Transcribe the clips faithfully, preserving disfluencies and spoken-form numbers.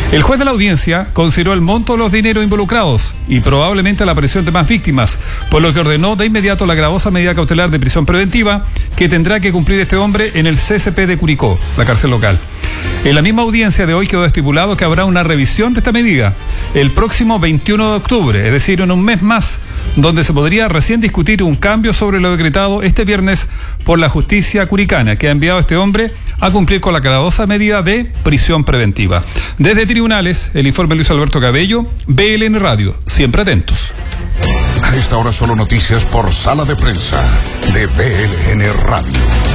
El juez de la audiencia consideró el monto de los dineros involucrados y probablemente la aparición de más víctimas, por lo que ordenó de inmediato la gravosa medida cautelar de prisión preventiva que tendrá que cumplir este hombre en el C S P de Curicó, la cárcel local. En la misma audiencia de hoy quedó estipulado que habrá una revisión de esta medida el próximo veintiuno de octubre, es decir, en un mes más, donde se podría recién discutir un cambio sobre lo decretado este viernes por la justicia curicana, que ha enviado a este hombre a cumplir con la gravosa medida de prisión preventiva. Desde tribunales, el informe Luis Alberto Cabello, B L N Radio, siempre atentos. A esta hora solo noticias por Sala de Prensa de B L N Radio.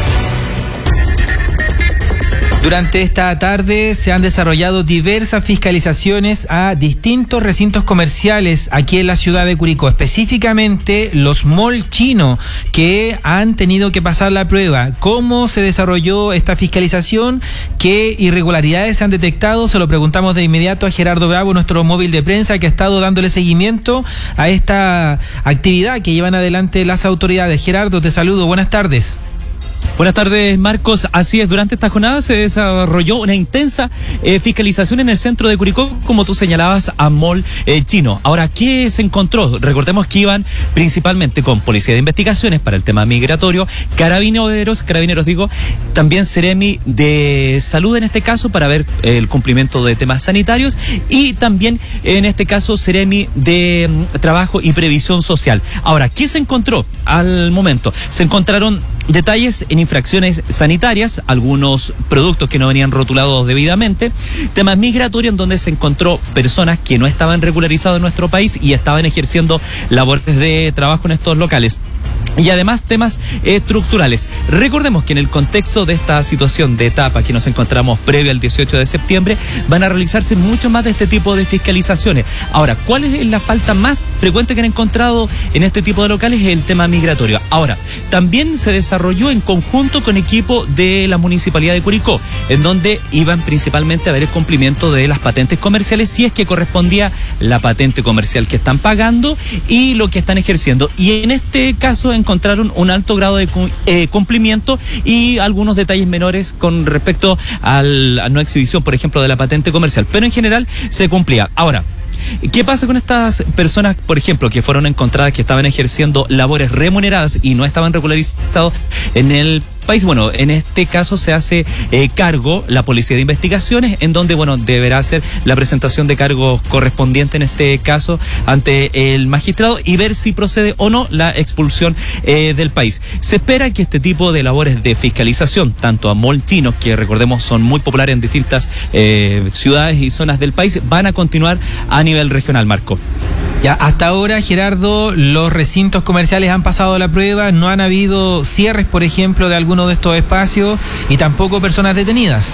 Durante esta tarde se han desarrollado diversas fiscalizaciones a distintos recintos comerciales aquí en la ciudad de Curicó, específicamente los mall chinos que han tenido que pasar la prueba. ¿Cómo se desarrolló esta fiscalización? ¿Qué irregularidades se han detectado? Se lo preguntamos de inmediato a Gerardo Bravo, nuestro móvil de prensa, que ha estado dándole seguimiento a esta actividad que llevan adelante las autoridades. Gerardo, te saludo, buenas tardes. Buenas tardes, Marcos. Así es, durante esta jornada se desarrolló una intensa eh, fiscalización en el centro de Curicó, como tú señalabas, a Mall eh, Chino. Ahora, ¿qué se encontró? Recordemos que iban principalmente con Policía de Investigaciones para el tema migratorio, Carabineros, Carabineros digo, también Seremi de Salud en este caso para ver eh, el cumplimiento de temas sanitarios y también en este caso Seremi de mm, Trabajo y Previsión Social. Ahora, ¿qué se encontró al momento? Se encontraron detalles en infracciones sanitarias, algunos productos que no venían rotulados debidamente, temas migratorios en donde se encontró personas que no estaban regularizadas en nuestro país y estaban ejerciendo labores de trabajo en estos locales. Y además temas estructurales. Recordemos que en el contexto de esta situación de etapa que nos encontramos previa al dieciocho de septiembre, van a realizarse mucho más de este tipo de fiscalizaciones. Ahora, ¿cuál es la falta más frecuente que han encontrado en este tipo de locales? Es el tema migratorio. Ahora, también se desarrolló en conjunto con equipo de la Municipalidad de Curicó, en donde iban principalmente a ver el cumplimiento de las patentes comerciales, si es que correspondía la patente comercial que están pagando y lo que están ejerciendo. Y en este caso encontraron un alto grado de eh, cumplimiento y algunos detalles menores con respecto al, a no exhibición, por ejemplo, de la patente comercial. Pero en general se cumplía. Ahora, ¿qué pasa con estas personas, por ejemplo, que fueron encontradas que estaban ejerciendo labores remuneradas y no estaban regularizados en el país? Bueno, en este caso se hace eh, cargo la Policía de Investigaciones, en donde, bueno, deberá hacer la presentación de cargos correspondiente en este caso ante el magistrado y ver si procede o no la expulsión eh, del país. Se espera que este tipo de labores de fiscalización, tanto a mall chinos, que recordemos son muy populares en distintas eh, ciudades y zonas del país, van a continuar a nivel regional, Marco. Ya, hasta ahora, Gerardo, los recintos comerciales han pasado la prueba, no han habido cierres, por ejemplo, de alguno de estos espacios y tampoco personas detenidas.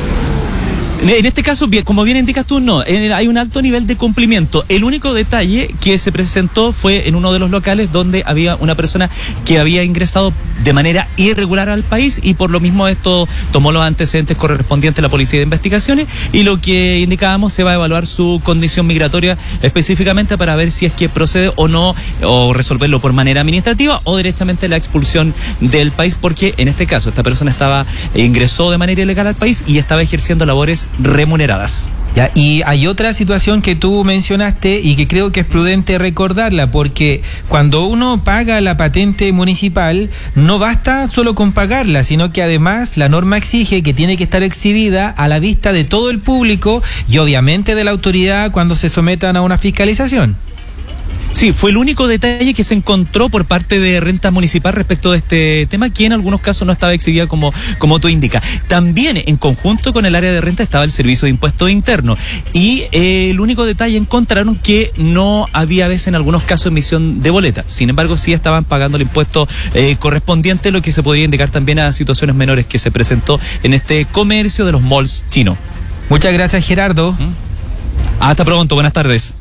En este caso, como bien indicas tú, no, hay un alto nivel de cumplimiento. El único detalle que se presentó fue en uno de los locales donde había una persona que había ingresado de manera irregular al país y por lo mismo esto tomó los antecedentes correspondientes a la Policía de Investigaciones y lo que indicábamos, se va a evaluar su condición migratoria específicamente para ver si es que procede o no, o resolverlo por manera administrativa o derechamente la expulsión del país, porque en este caso esta persona estaba ingresó de manera ilegal al país y estaba ejerciendo labores remuneradas. Ya, y hay otra situación que tú mencionaste y que creo que es prudente recordarla, porque cuando uno paga la patente municipal no basta solo con pagarla, sino que además la norma exige que tiene que estar exhibida a la vista de todo el público y obviamente de la autoridad cuando se sometan a una fiscalización. Sí, fue el único detalle que se encontró por parte de Renta Municipal respecto de este tema, que en algunos casos no estaba exhibida como, como tú indicas. También en conjunto con el área de renta estaba el Servicio de Impuestos Internos y eh, el único detalle encontraron que no había a veces en algunos casos emisión de boleta. Sin embargo, sí estaban pagando el impuesto eh, correspondiente, lo que se podía indicar también a situaciones menores que se presentó en este comercio de los malls chinos. Muchas gracias, Gerardo. ¿Mm? Hasta pronto, buenas tardes.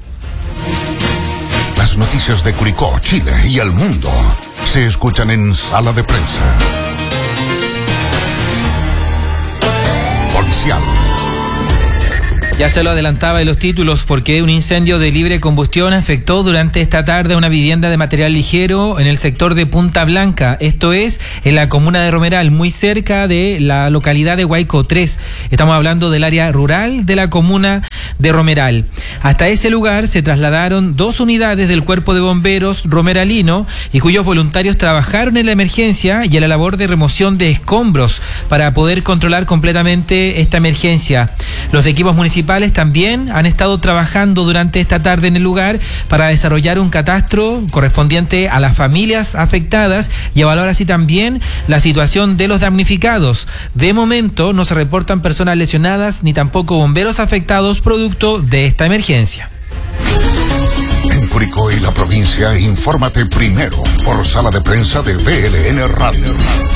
Las noticias de Curicó, Chile y el mundo se escuchan en Sala de Prensa. Policial. Ya se lo adelantaba en los títulos porque un incendio de libre combustión afectó durante esta tarde una vivienda de material ligero en el sector de Punta Blanca. Esto es en la comuna de Romeral, muy cerca de la localidad de Huayco tres. Estamos hablando del área rural de la comuna de Romeral. Hasta ese lugar se trasladaron dos unidades del Cuerpo de Bomberos romeralino y cuyos voluntarios trabajaron en la emergencia y en la labor de remoción de escombros para poder controlar completamente esta emergencia. Los equipos municipales también han estado trabajando durante esta tarde en el lugar para desarrollar un catastro correspondiente a las familias afectadas y evaluar así también la situación de los damnificados. De momento no se reportan personas lesionadas ni tampoco bomberos afectados producto de esta emergencia. En Curicó y la provincia, infórmate primero por Sala de Prensa de V L N Radio.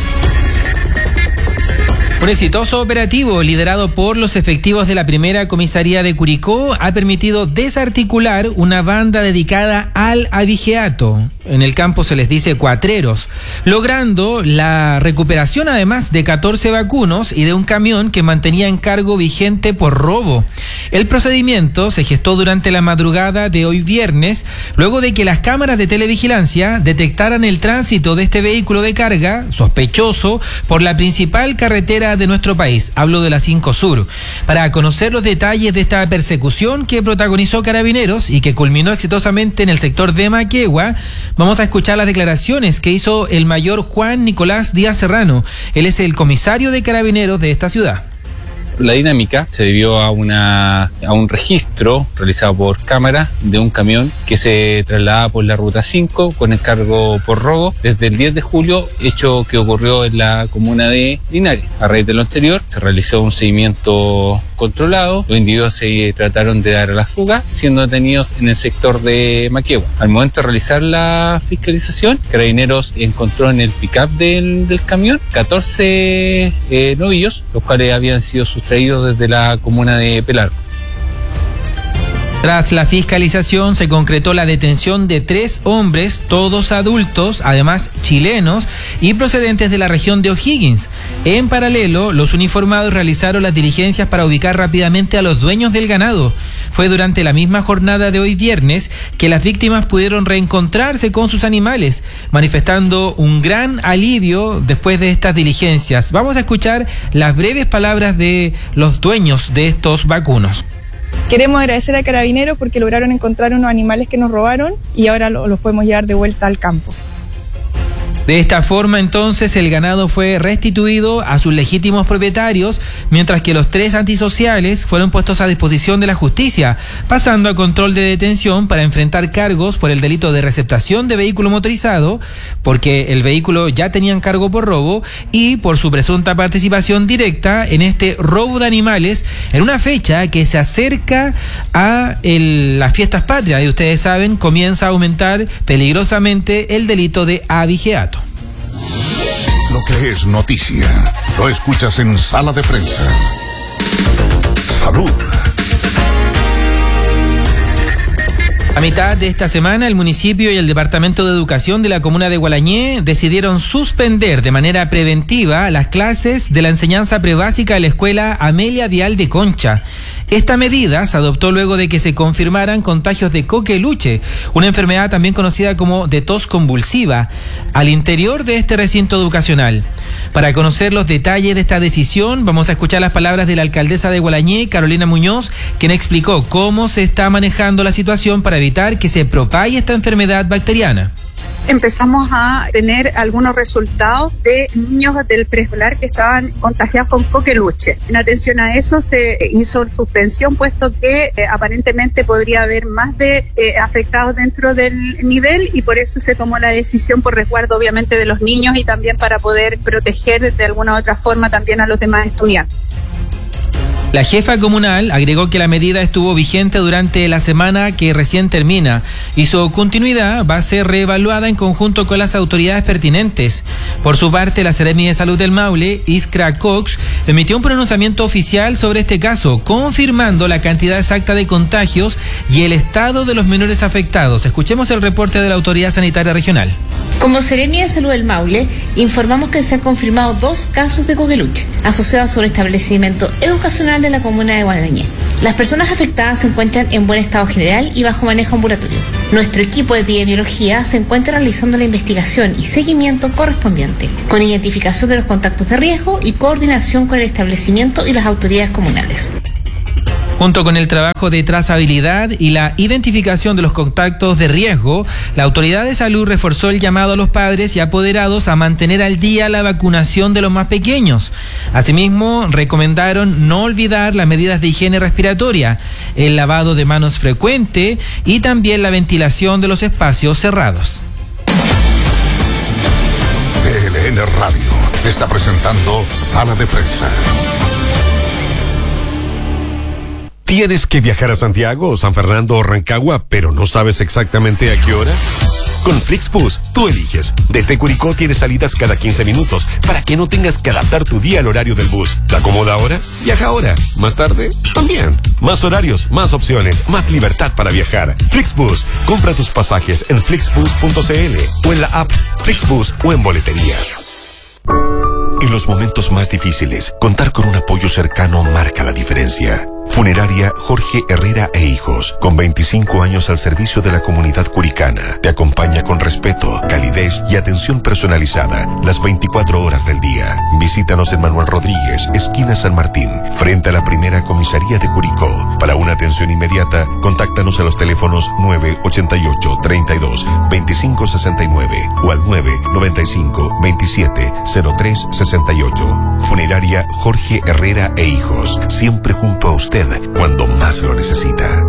Un exitoso operativo liderado por los efectivos de la primera comisaría de Curicó ha permitido desarticular una banda dedicada al abigeato. En el campo se les dice cuatreros, logrando la recuperación además de catorce vacunos y de un camión que mantenía en cargo vigente por robo. El procedimiento se gestó durante la madrugada de hoy viernes, luego de que las cámaras de televigilancia detectaran el tránsito de este vehículo de carga sospechoso por la principal carretera de nuestro país. Hablo de la cinco Sur. Para conocer los detalles de esta persecución que protagonizó Carabineros y que culminó exitosamente en el sector de Maquegua, vamos a escuchar las declaraciones que hizo el mayor Juan Nicolás Díaz Serrano. Él es el comisario de Carabineros de esta ciudad. La dinámica se debió a una a un registro realizado por cámara de un camión que se trasladaba por la ruta cinco con encargo por robo desde el diez de julio, hecho que ocurrió en la comuna de Linares. A raíz de lo anterior se realizó un seguimiento controlado. Los individuos se trataron de dar a la fuga, siendo detenidos en el sector de Maquegua. Al momento de realizar la fiscalización, Carabineros encontró en el pick-up del, del camión catorce eh, novillos, los cuales habían sido sustraídos desde la comuna de Pelarco. Tras la fiscalización se concretó la detención de tres hombres, todos adultos, además chilenos y procedentes de la región de O'Higgins. En paralelo, los uniformados realizaron las diligencias para ubicar rápidamente a los dueños del ganado. Fue durante la misma jornada de hoy viernes que las víctimas pudieron reencontrarse con sus animales, manifestando un gran alivio después de estas diligencias. Vamos a escuchar las breves palabras de los dueños de estos vacunos. Queremos agradecer a Carabineros porque lograron encontrar unos animales que nos robaron y ahora los podemos llevar de vuelta al campo. De esta forma, entonces, el ganado fue restituido a sus legítimos propietarios, mientras que los tres antisociales fueron puestos a disposición de la justicia, pasando a control de detención para enfrentar cargos por el delito de receptación de vehículo motorizado, porque el vehículo ya tenían cargo por robo, y por su presunta participación directa en este robo de animales en una fecha que se acerca a el, las fiestas patrias. Y ustedes saben, comienza a aumentar peligrosamente el delito de abigeato. Lo que es noticia, lo escuchas en Sala de Prensa. Salud. A mitad de esta semana, el municipio y el Departamento de Educación de la comuna de Gualañé decidieron suspender de manera preventiva las clases de la enseñanza prebásica de la escuela Amelia Vial de Concha. Esta medida se adoptó luego de que se confirmaran contagios de coqueluche, una enfermedad también conocida como de tos convulsiva, al interior de este recinto educacional. Para conocer los detalles de esta decisión, vamos a escuchar las palabras de la alcaldesa de Gualañé, Carolina Muñoz, quien explicó cómo se está manejando la situación para evitar que se propague esta enfermedad bacteriana. Empezamos a tener algunos resultados de niños del preescolar que estaban contagiados con coqueluche. En atención a eso se hizo suspensión, puesto que eh, aparentemente podría haber más de eh, afectados dentro del nivel, y por eso se tomó la decisión, por resguardo obviamente de los niños y también para poder proteger de alguna u otra forma también a los demás estudiantes. La jefa comunal agregó que la medida estuvo vigente durante la semana que recién termina y su continuidad va a ser reevaluada en conjunto con las autoridades pertinentes. Por su parte, la Seremi de Salud del Maule, Iskra Cox, emitió un pronunciamiento oficial sobre este caso, confirmando la cantidad exacta de contagios y el estado de los menores afectados. Escuchemos el reporte de la Autoridad Sanitaria Regional. Como Seremi de Salud del Maule, informamos que se han confirmado dos casos de coqueluche asociados a un establecimiento educacional de la comuna de Gualañé. Las personas afectadas se encuentran en buen estado general y bajo manejo ambulatorio. Nuestro equipo de epidemiología se encuentra realizando la investigación y seguimiento correspondiente, con identificación de los contactos de riesgo y coordinación con el establecimiento y las autoridades comunales. Junto con el trabajo de trazabilidad y la identificación de los contactos de riesgo, la Autoridad de Salud reforzó el llamado a los padres y apoderados a mantener al día la vacunación de los más pequeños. Asimismo, recomendaron no olvidar las medidas de higiene respiratoria, el lavado de manos frecuente y también la ventilación de los espacios cerrados. T L N Radio está presentando Sala de Prensa. ¿Tienes que viajar a Santiago o San Fernando o Rancagua, pero no sabes exactamente a qué hora? Con Flixbus, tú eliges. Desde Curicó tienes salidas cada quince minutos para que no tengas que adaptar tu día al horario del bus. ¿Te acomoda ahora? Viaja ahora. ¿Más tarde? También. Más horarios, más opciones, más libertad para viajar. Flixbus. Compra tus pasajes en flixbus punto c l o en la app Flixbus o en boleterías. En los momentos más difíciles, contar con un apoyo cercano marca la diferencia. Funeraria Jorge Herrera e Hijos, con veinticinco años al servicio de la comunidad curicana, te acompaña con respeto, calidez y atención personalizada las veinticuatro horas del día. Visítanos en Manuel Rodríguez, esquina San Martín, frente a la primera comisaría de Curicó. Para una atención inmediata, contáctanos a los teléfonos nueve ochenta y ocho, treinta y dos, veinticinco sesenta y nueve o al nueve noventa y cinco, veintisiete, cero tres sesenta y ocho. Funeraria Jorge Herrera e Hijos, siempre junto a usted cuando más lo necesita.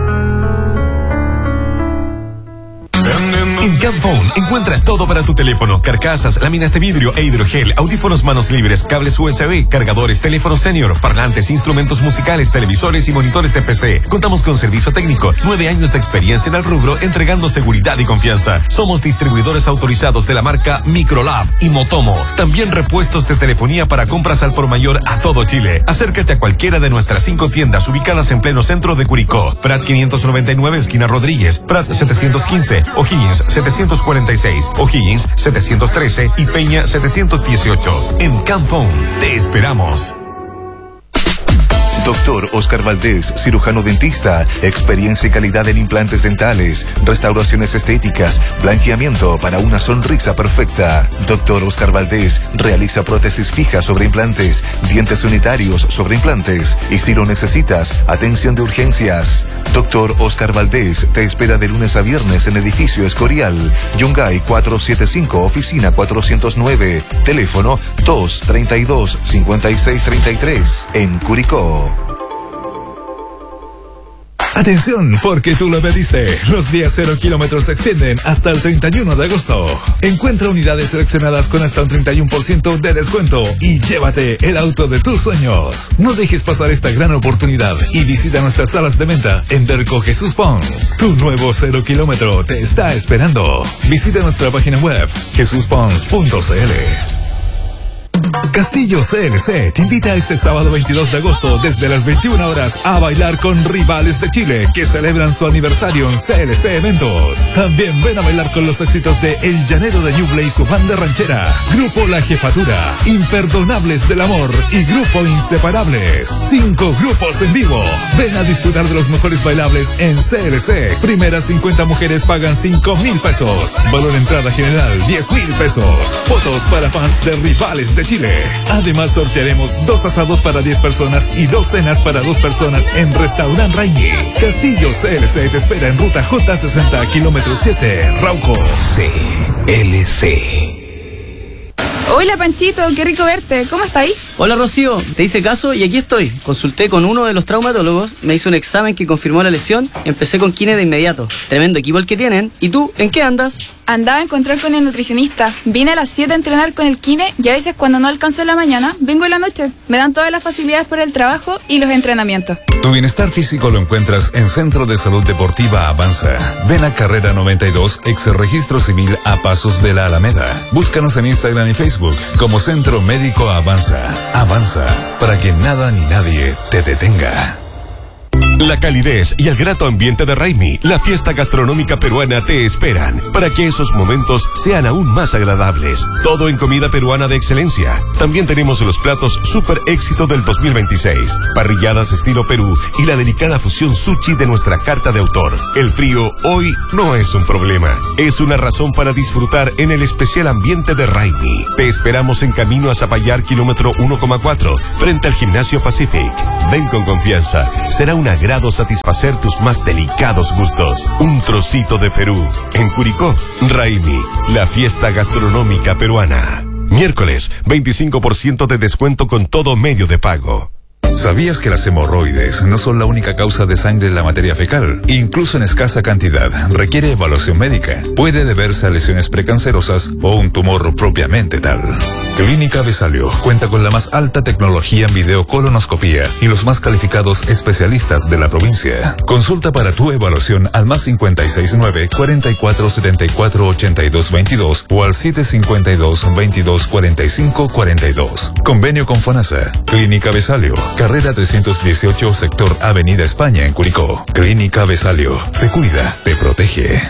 En Camphone encuentras todo para tu teléfono: carcasas, láminas de vidrio e hidrogel, audífonos manos libres, cables U S B, cargadores, teléfono senior, parlantes, instrumentos musicales, televisores y monitores de P C. Contamos con servicio técnico, nueve años de experiencia en el rubro, entregando seguridad y confianza. Somos distribuidores autorizados de la marca Microlab y Motomo. También repuestos de telefonía para compras al por mayor a todo Chile. Acércate a cualquiera de nuestras cinco tiendas ubicadas en pleno centro de Curicó: Prat quinientos noventa y nueve, esquina Rodríguez; Prat setecientos quince, O'Higgins setecientos cuarenta y seis, O'Higgins setecientos trece y Peña setecientos dieciocho. En Camphone te esperamos. Doctor Oscar Valdés, cirujano dentista, experiencia y calidad en implantes dentales, restauraciones estéticas, blanqueamiento para una sonrisa perfecta. Doctor Oscar Valdés realiza prótesis fijas sobre implantes, dientes unitarios sobre implantes y, si lo necesitas, atención de urgencias. Doctor Oscar Valdés te espera de lunes a viernes en edificio Escorial, Yungay cuatrocientos setenta y cinco, oficina cuatrocientos nueve, teléfono dos treinta y dos, cincuenta y seis treinta y tres, en Curicó. Atención, porque tú lo pediste. Los días cero kilómetros se extienden hasta el treinta y uno de agosto. Encuentra unidades seleccionadas con hasta un treinta y uno por ciento de descuento y llévate el auto de tus sueños. No dejes pasar esta gran oportunidad y visita nuestras salas de venta en Derco Jesús Pons. Tu nuevo cero kilómetro te está esperando. Visita nuestra página web jesús pons punto c l. Castillo C L C te invita este sábado veintidós de agosto desde las veintiuna horas a bailar con Rivales de Chile, que celebran su aniversario en C L C Eventos. También ven a bailar con los éxitos de El Llanero de Ñuble y su banda ranchera, Grupo La Jefatura, Imperdonables del Amor y Grupo Inseparables. Cinco grupos en vivo. Ven a disfrutar de los mejores bailables en C L C. Primeras cincuenta mujeres pagan cinco mil pesos. Valor entrada general diez mil pesos. Fotos para fans de Rivales de Chile. Además, sortearemos dos asados para diez personas y dos cenas para dos personas en Restaurant Raimi. Castillo C L C te espera en ruta J sesenta, kilómetro siete, Rauco. C L C. Hola Panchito, qué rico verte. ¿Cómo está ahí? Hola Rocío, te hice caso y aquí estoy. Consulté con uno de los traumatólogos, me hizo un examen que confirmó la lesión, empecé con kine de inmediato. Tremendo equipo el que tienen. ¿Y tú, en qué andas? Andaba a encontrar con el nutricionista. Vine a las siete a entrenar con el kine y a veces cuando no alcanzo en la mañana, vengo en la noche. Me dan todas las facilidades para el trabajo y los entrenamientos. Tu bienestar físico lo encuentras en Centro de Salud Deportiva Avanza. Ven a Carrera noventa y dos, ex registro civil a pasos de la Alameda. Búscanos en Instagram y Facebook como Centro Médico Avanza. Avanza, para que nada ni nadie te detenga. La calidez y el grato ambiente de Raimi, la fiesta gastronómica peruana, te esperan para que esos momentos sean aún más agradables. Todo en comida peruana de excelencia. También tenemos los platos super éxito del dos mil veintiséis, parrilladas estilo Perú y la delicada fusión sushi de nuestra carta de autor. El frío hoy no es un problema, es una razón para disfrutar en el especial ambiente de Raimi. Te esperamos en camino a Zapallar, kilómetro uno coma cuatro, frente al Gimnasio Pacific. Ven con confianza, será un agrado satisfacer tus más delicados gustos. Un trocito de Perú. En Curicó, Raimi, la fiesta gastronómica peruana. Miércoles, veinticinco por ciento de descuento con todo medio de pago. ¿Sabías que las hemorroides no son la única causa de sangre en la materia fecal? Incluso en escasa cantidad, requiere evaluación médica. Puede deberse a lesiones precancerosas o un tumor propiamente tal. Clínica Besalio cuenta con la más alta tecnología en videocolonoscopía y los más calificados especialistas de la provincia. Consulta para tu evaluación al más cincuenta y seis nueve, cuarenta y cuatro setenta y cuatro ochenta y dos veintidós o al siete cincuenta y dos, veintidós cuarenta y cinco cuarenta y dos. Convenio con FONASA. Clínica Besalio, carrera trescientos dieciocho, sector Avenida España en Curicó. Clínica Besalio, te cuida, te protege.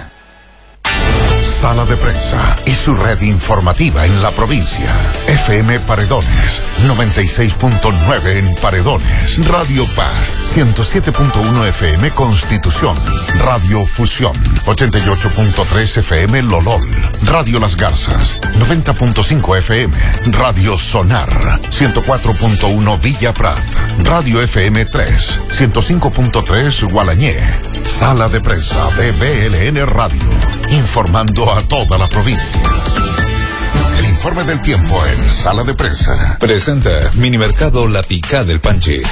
Sala de Prensa y su red informativa en la provincia. F M Paredones, noventa y seis punto nueve en Paredones. Radio Paz, ciento siete punto uno F M Constitución. Radio Fusión, ochenta y ocho punto tres F M Lolol. Radio Las Garzas, noventa punto cinco F M. Radio Sonar, ciento cuatro punto uno Villa Prat. Radio F M tres, ciento cinco punto tres Gualañé. Sala de Prensa de B L N Radio, informando a toda la provincia. El informe del tiempo en Sala de Prensa. Presenta Minimercado La Picá del Panche.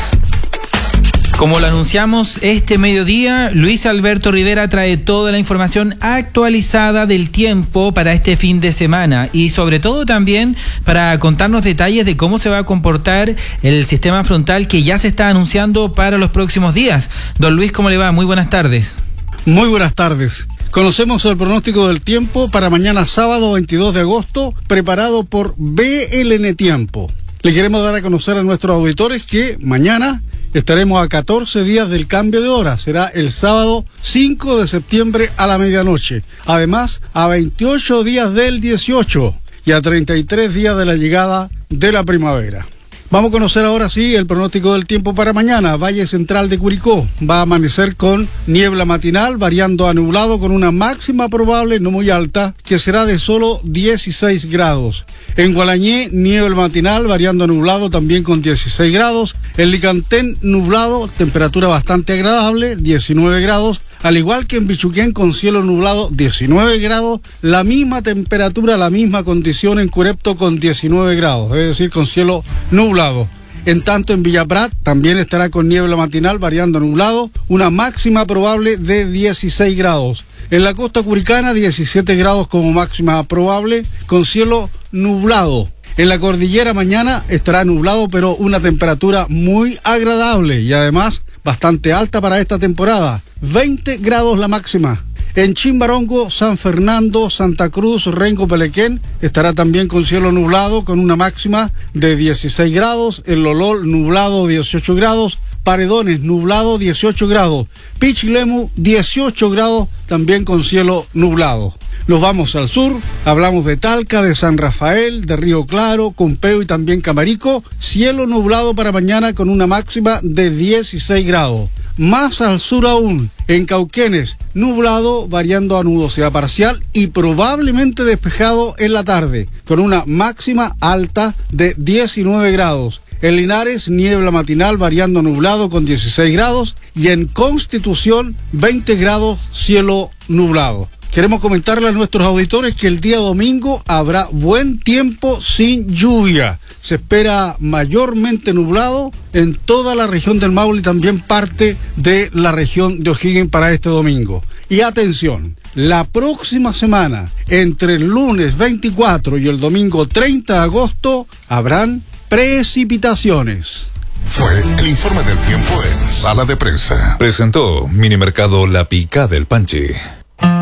Como lo anunciamos este mediodía, Luis Alberto Rivera trae toda la información actualizada del tiempo para este fin de semana y sobre todo también para contarnos detalles de cómo se va a comportar el sistema frontal que ya se está anunciando para los próximos días. Don Luis, ¿cómo le va? Muy buenas tardes. Muy buenas tardes. Conocemos el pronóstico del tiempo para mañana sábado veintidós de agosto, preparado por B L N Tiempo. Le queremos dar a conocer a nuestros auditores que mañana estaremos a catorce días del cambio de hora. Será el sábado cinco de septiembre a la medianoche. Además, a veintiocho días del dieciocho y a treinta y tres días de la llegada de la primavera. Vamos a conocer ahora sí el pronóstico del tiempo para mañana. Valle Central de Curicó va a amanecer con niebla matinal, variando a nublado con una máxima probable no muy alta, que será de solo dieciséis grados. En Gualañé, niebla matinal, variando a nublado también con dieciséis grados. En Licantén, nublado, temperatura bastante agradable, diecinueve grados. Al igual que en Bichuquén, con cielo nublado, diecinueve grados. La misma temperatura, la misma condición en Curepto con diecinueve grados, es decir, con cielo nublado. En tanto, en Villa Prat también estará con niebla matinal, variando a nublado, una máxima probable de dieciséis grados. En la costa curicana, diecisiete grados como máxima probable, con cielo nublado. En la cordillera mañana estará nublado, pero una temperatura muy agradable y además bastante alta para esta temporada. veinte grados la máxima. En Chimbarongo, San Fernando, Santa Cruz, Rengo, Pelequén estará también con cielo nublado con una máxima de dieciséis grados. En Lolol, nublado, dieciocho grados. Paredones, nublado, dieciocho grados. Pichilemu, dieciocho grados, también con cielo nublado. Nos vamos al sur, hablamos de Talca, de San Rafael, de Río Claro, Cumpeo y también Camarico. Cielo nublado para mañana con una máxima de dieciséis grados. Más al sur aún, en Cauquenes, nublado, variando a nubosidad parcial y probablemente despejado en la tarde, con una máxima alta de diecinueve grados. En Linares, niebla matinal, variando nublado con dieciséis grados. Y en Constitución, veinte grados, cielo nublado. Queremos comentarle a nuestros auditores que el día domingo habrá buen tiempo sin lluvia. Se espera mayormente nublado en toda la región del Maule y también parte de la región de O'Higgins para este domingo. Y atención, la próxima semana, entre el lunes veinticuatro y el domingo treinta de agosto, habrán precipitaciones. Fue el informe del tiempo en Sala de Prensa. Presentó Minimercado La Picá del Panche.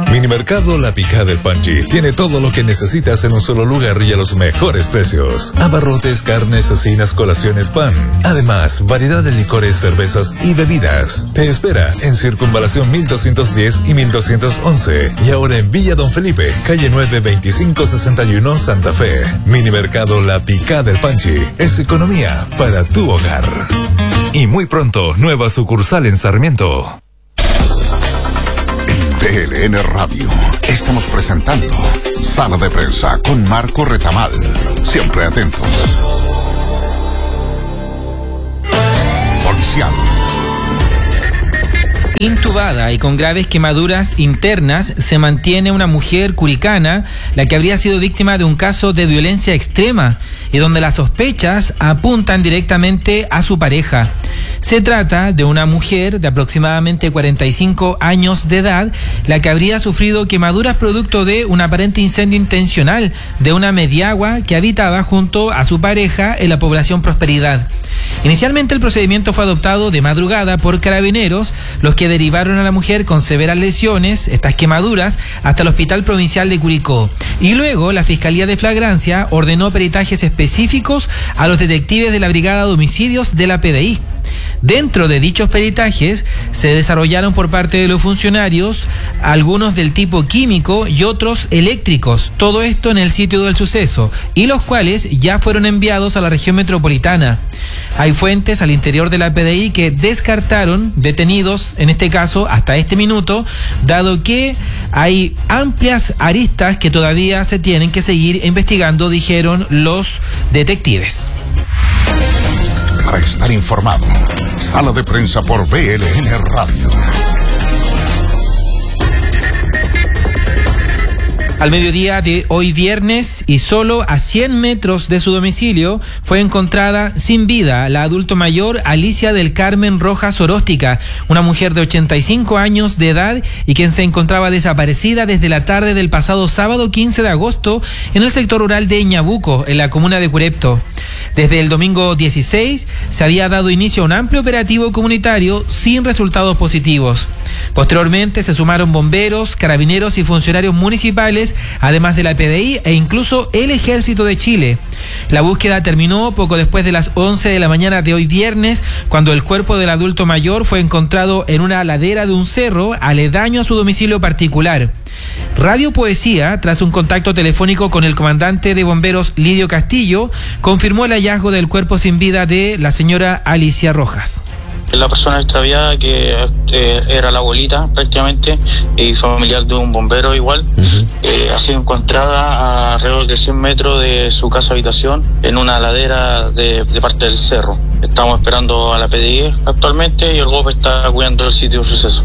Minimercado La Picada del Panchi tiene todo lo que necesitas en un solo lugar y a los mejores precios. Abarrotes, carnes, cecinas, colaciones, pan. Además, variedad de licores, cervezas y bebidas. Te espera en Circunvalación mil doscientos diez y mil doscientos once. Y ahora en Villa Don Felipe, calle nueve veinticinco sesenta y uno, Santa Fe. Minimercado La Picada del Panchi es economía para tu hogar. Y muy pronto, nueva sucursal en Sarmiento. P L N Radio. Estamos presentando Sala de Prensa con Marco Retamal. Siempre atentos. Policial. Intubada y con graves quemaduras internas se mantiene una mujer curicana, la que habría sido víctima de un caso de violencia extrema y donde las sospechas apuntan directamente a su pareja. Se trata de una mujer de aproximadamente cuarenta y cinco años de edad, la que habría sufrido quemaduras producto de un aparente incendio intencional de una mediagua que habitaba junto a su pareja en la población Prosperidad. Inicialmente el procedimiento fue adoptado de madrugada por carabineros, los que derivaron a la mujer con severas lesiones, estas quemaduras, hasta el Hospital Provincial de Curicó. Y luego la Fiscalía de Flagrancia ordenó peritajes específicos a los detectives de la Brigada de Homicidios de la P D I. Dentro de dichos peritajes se desarrollaron por parte de los funcionarios algunos del tipo químico y otros eléctricos, todo esto en el sitio del suceso, y los cuales ya fueron enviados a la región metropolitana. Hay fuentes al interior de la P D I que descartaron detenidos, en este caso hasta este minuto, dado que hay amplias aristas que todavía se tienen que seguir investigando, dijeron los detectives. Para estar informado, Sala de Prensa por B L N Radio. Al mediodía de hoy viernes y solo a cien metros de su domicilio fue encontrada sin vida la adulto mayor Alicia del Carmen Rojas Oróstica, una mujer de ochenta y cinco años de edad y quien se encontraba desaparecida desde la tarde del pasado sábado quince de agosto en el sector rural de Ñabuco, en la comuna de Curepto. Desde el domingo dieciséis se había dado inicio a un amplio operativo comunitario sin resultados positivos. Posteriormente se sumaron bomberos, carabineros y funcionarios municipales, además de la P D I e incluso el Ejército de Chile. La búsqueda terminó poco después de las once de la mañana de hoy viernes, cuando el cuerpo del adulto mayor fue encontrado en una ladera de un cerro aledaño a su domicilio particular. Radio Poesía, tras un contacto telefónico con el comandante de bomberos Lidio Castillo, confirmó el hallazgo del cuerpo sin vida de la señora Alicia Rojas. La persona extraviada, que eh, era la abuelita prácticamente y familiar de un bombero igual, uh-huh. eh, ha sido encontrada a alrededor de cien metros de su casa habitación en una ladera de, de parte del cerro. Estamos esperando a la P D I actualmente y el G O P está cuidando el sitio de suceso.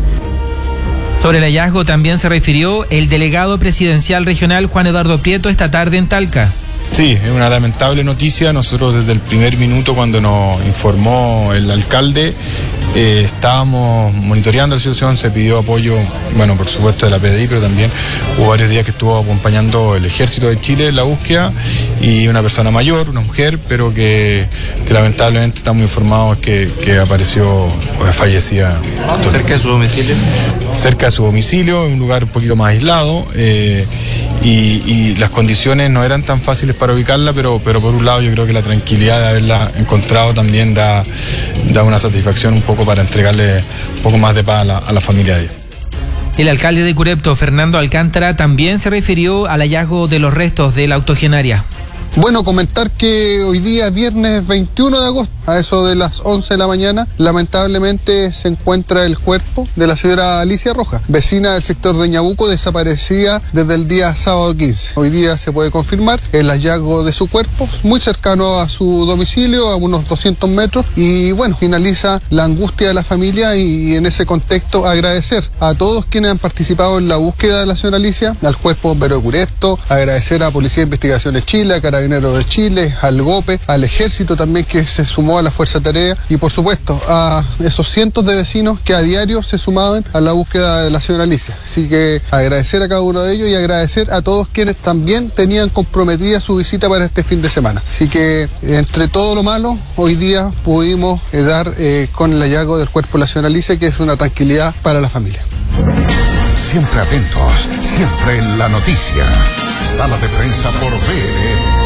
Sobre el hallazgo también se refirió el delegado presidencial regional Juan Eduardo Prieto esta tarde en Talca. Sí, es una lamentable noticia. Nosotros desde el primer minuto, cuando nos informó el alcalde, eh, estábamos monitoreando la situación, se pidió apoyo, bueno, por supuesto de la P D I, pero también hubo varios días que estuvo acompañando el Ejército de Chile en la búsqueda, y una persona mayor, una mujer, pero que, que lamentablemente estamos informados que, que apareció fallecida. ¿Cerca de su domicilio? Cerca de su domicilio, en un lugar un poquito más aislado, eh, y, y las condiciones no eran tan fáciles para ubicarla, pero, pero por un lado yo creo que la tranquilidad de haberla encontrado también da, da una satisfacción un poco para entregarle un poco más de paz a la, a la familia de ella. El alcalde de Curepto, Fernando Alcántara, también se refirió al hallazgo de los restos de la octogenaria. Bueno, comentar que hoy día, viernes veintiuno de agosto, a eso de las once de la mañana, lamentablemente se encuentra el cuerpo de la señora Alicia Rojas, vecina del sector de Ñabuco, desaparecida desde el día sábado quince. Hoy día se puede confirmar el hallazgo de su cuerpo, muy cercano a su domicilio, a unos doscientos metros, y bueno, finaliza la angustia de la familia, y en ese contexto agradecer a todos quienes han participado en la búsqueda de la señora Alicia, al Cuerpo Bombero de Curepto, agradecer a Policía de Investigaciones Chile, a Carabineros de Chile, al G O P E, al Ejército también, que se sumó a la Fuerza Tarea, y por supuesto a esos cientos de vecinos que a diario se sumaban a la búsqueda de la señora Alicia. Así que agradecer a cada uno de ellos y agradecer a todos quienes también tenían comprometida su visita para este fin de semana. Así que entre todo lo malo, hoy día pudimos eh, dar eh, con el hallazgo del cuerpo de la señora Alicia, que es una tranquilidad para la familia. siempre atentos, siempre en la noticia. Sala de prensa por B L N.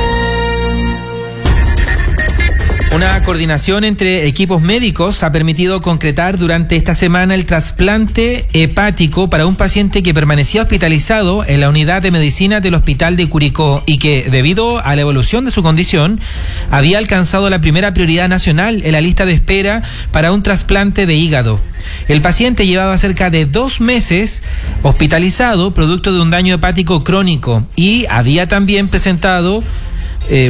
Una coordinación entre equipos médicos ha permitido concretar durante esta semana el trasplante hepático para un paciente que permanecía hospitalizado en la unidad de medicina del Hospital de Curicó y que, debido a la evolución de su condición, había alcanzado la primera prioridad nacional en la lista de espera para un trasplante de hígado. El paciente llevaba cerca de dos meses hospitalizado producto de un daño hepático crónico y había también presentado eh,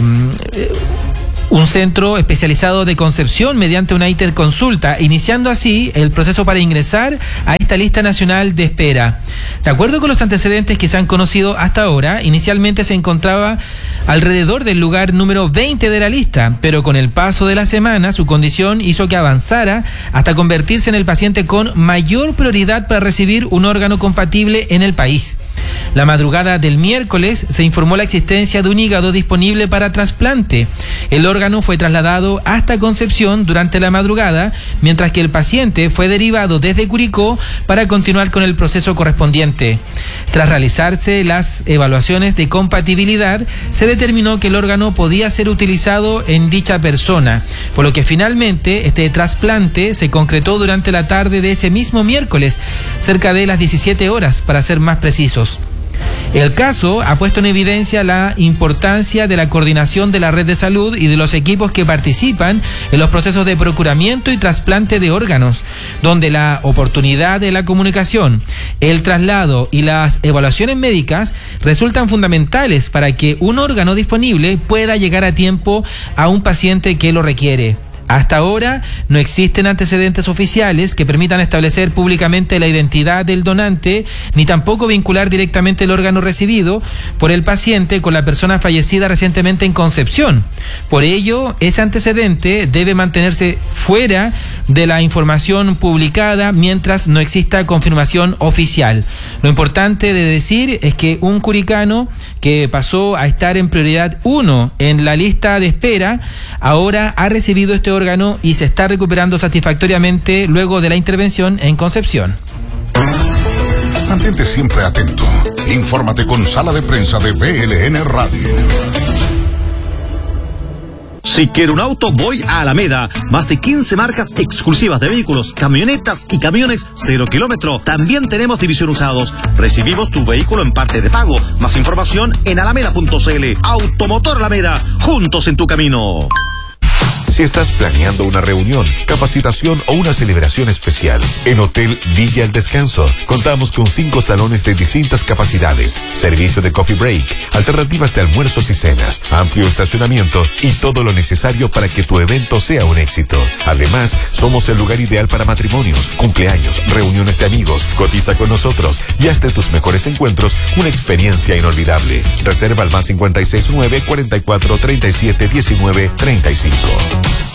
un centro especializado de Concepción mediante una interconsulta, iniciando así el proceso para ingresar a esta lista nacional de espera. De acuerdo con los antecedentes que se han conocido hasta ahora, inicialmente se encontraba alrededor del lugar número veinte de la lista, pero con el paso de la semana su condición hizo que avanzara hasta convertirse en el paciente con mayor prioridad para recibir un órgano compatible en el país. La madrugada del miércoles se informó la existencia de un hígado disponible para trasplante. El órgano fue trasladado hasta Concepción durante la madrugada, mientras que el paciente fue derivado desde Curicó para continuar con el proceso correspondiente. Tras realizarse las evaluaciones de compatibilidad, se determinó que el órgano podía ser utilizado en dicha persona, por lo que finalmente este trasplante se concretó durante la tarde de ese mismo miércoles, cerca de las diecisiete horas, para ser más precisos. El caso ha puesto en evidencia la importancia de la coordinación de la red de salud y de los equipos que participan en los procesos de procuramiento y trasplante de órganos, donde la oportunidad de la comunicación, el traslado y las evaluaciones médicas resultan fundamentales para que un órgano disponible pueda llegar a tiempo a un paciente que lo requiere. Hasta ahora no existen antecedentes oficiales que permitan establecer públicamente la identidad del donante, ni tampoco vincular directamente el órgano recibido por el paciente con la persona fallecida recientemente en Concepción. Por ello, ese antecedente debe mantenerse fuera de la información publicada mientras no exista confirmación oficial. Lo importante de decir es que un curicano que pasó a estar en prioridad uno en la lista de espera, ahora ha recibido este órgano y se está recuperando satisfactoriamente luego de la intervención en Concepción. Mantente siempre atento. Infórmate con Sala de Prensa de B L N Radio. Si quiero un auto, voy a Alameda. Más de quince marcas exclusivas de vehículos, camionetas y camiones cero kilómetro. También tenemos división usados. Recibimos tu vehículo en parte de pago. Más información en alameda punto c l. Automotor Alameda, juntos en tu camino. Si estás planeando una reunión, capacitación o una celebración especial, en Hotel Villa El Descanso contamos con cinco salones de distintas capacidades, servicio de coffee break, alternativas de almuerzos y cenas, amplio estacionamiento y todo lo necesario para que tu evento sea un éxito. Además, somos el lugar ideal para matrimonios, cumpleaños, reuniones de amigos. Cotiza con nosotros y haz de tus mejores encuentros una experiencia inolvidable. Reserva al más cincuenta y seis nueve, cuarenta y cuatro, treinta y siete, diecinueve, treinta y cinco.